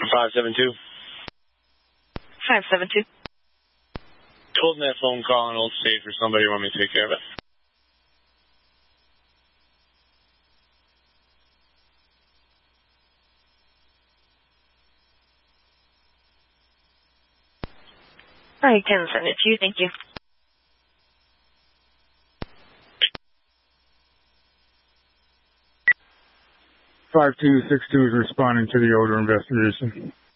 572. 572. Holding that phone call in Old State for somebody who want me to take care of it. I can send it to you. Thank you. 5262 is responding to the odor investigation.